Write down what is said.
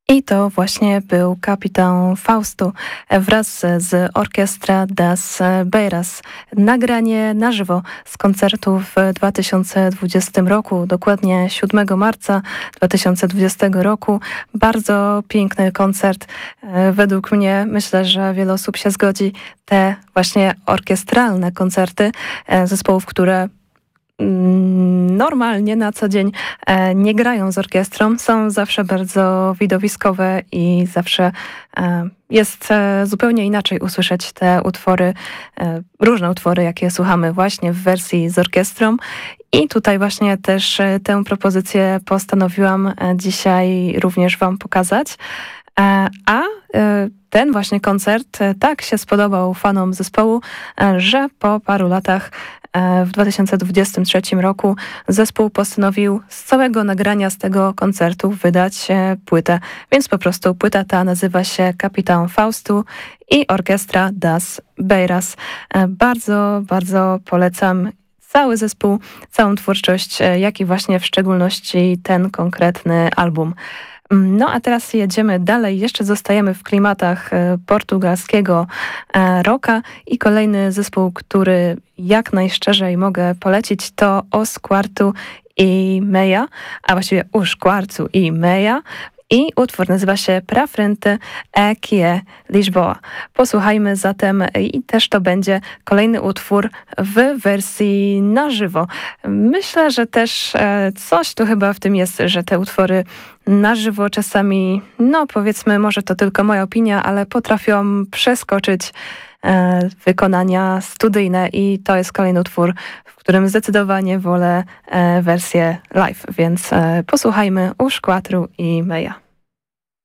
I to właśnie był kapitan Faustu wraz z Orkiestra das Beiras. Nagranie na żywo z koncertu w 2020 roku, dokładnie 7 marca 2020 roku. Bardzo piękny koncert. Według mnie, myślę, że wiele osób się zgodzi, te właśnie orkiestralne koncerty zespołów, które normalnie na co dzień nie grają z orkiestrą, są zawsze bardzo widowiskowe i zawsze jest zupełnie inaczej usłyszeć te utwory, różne utwory, jakie słuchamy właśnie w wersji z orkiestrą. I tutaj właśnie też tę propozycję postanowiłam dzisiaj również wam pokazać. A ten właśnie koncert tak się spodobał fanom zespołu, że po paru latach w 2023 roku zespół postanowił z całego nagrania z tego koncertu wydać płytę. Więc po prostu płyta ta nazywa się Kapitan Faustu i Orkiestra das Beiras. Bardzo, bardzo polecam cały zespół, całą twórczość, jak i właśnie w szczególności ten konkretny album. No a teraz jedziemy dalej, jeszcze zostajemy w klimatach portugalskiego rocka i kolejny zespół, który jak najszczerzej mogę polecić, to Os Quarto e Meia, a właściwie Os Quarto e Meia. I utwór nazywa się Pra Frente que é Lisboa. Posłuchajmy zatem i też to będzie kolejny utwór w wersji na żywo. Myślę, że też coś tu chyba w tym jest, że te utwory na żywo czasami, no powiedzmy, może to tylko moja opinia, ale potrafią przeskoczyć wykonania studyjne i to jest kolejny utwór, w którym zdecydowanie wolę wersję live, więc posłuchajmy Os Quatro e Meia.